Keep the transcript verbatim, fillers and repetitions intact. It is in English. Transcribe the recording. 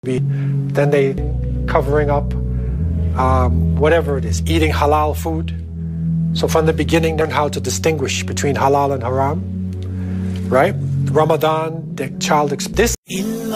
Then they covering up um, whatever it is, eating halal food. So from the beginning, learn how to distinguish between halal and haram, right? Ramadan, the child, this